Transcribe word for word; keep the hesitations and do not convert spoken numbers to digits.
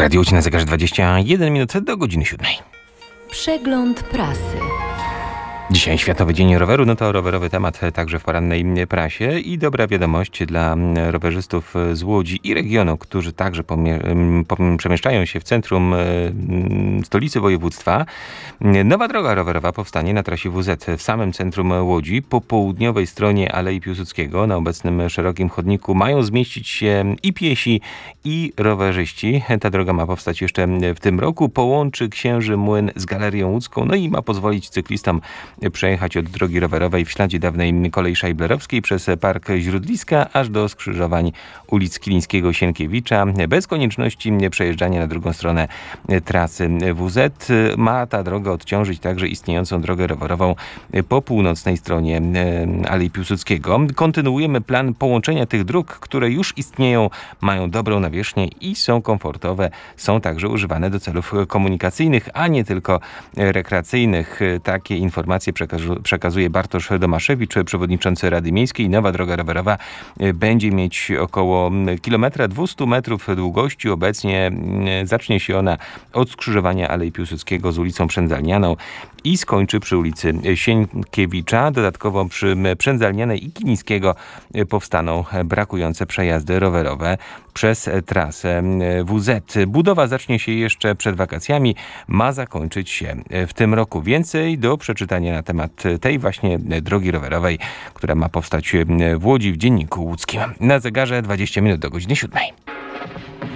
Radio Łódź na zegarze dwadzieścia jeden minut do godziny siódmej. Przegląd prasy. Dzisiaj Światowy Dzień Roweru, no to rowerowy temat także w porannej prasie i dobra wiadomość dla rowerzystów z Łodzi i regionu, którzy także pomie- pom- przemieszczają się w centrum stolicy województwa. Nowa droga rowerowa powstanie na trasie W Z w samym centrum Łodzi. Po południowej stronie Alei Piłsudskiego na obecnym szerokim chodniku mają zmieścić się i piesi, i rowerzyści. Ta droga ma powstać jeszcze w tym roku. Połączy Księży Młyn z Galerią Łódzką, no i ma pozwolić cyklistom przejechać od drogi rowerowej w śladzie dawnej kolei szajblerowskiej przez Park Źródliska aż do skrzyżowań ulic Kilińskiego, Sienkiewicza. Bez konieczności przejeżdżania na drugą stronę trasy W Z ma ta droga odciążyć także istniejącą drogę rowerową po północnej stronie Alei Piłsudskiego. Kontynuujemy plan połączenia tych dróg, które już istnieją, mają dobrą nawierzchnię i są komfortowe. Są także używane do celów komunikacyjnych, a nie tylko rekreacyjnych. Takie informacje przekazuje Bartosz Domaszewicz, przewodniczący Rady Miejskiej. Nowa droga rowerowa będzie mieć około kilometra dwieście metrów długości. Obecnie zacznie się ona od skrzyżowania Alei Piłsudskiego z ulicą Przędzalnianą i skończy przy ulicy Sienkiewicza. Dodatkowo przy Przędzalnianej i Kilińskiego powstaną brakujące przejazdy rowerowe przez trasę W Z. Budowa zacznie się jeszcze przed wakacjami, ma zakończyć się w tym roku. Więcej do przeczytania na temat tej właśnie drogi rowerowej, która ma powstać w Łodzi w Dzienniku Łódzkim. Na zegarze dwadzieścia minut do godziny siódmej.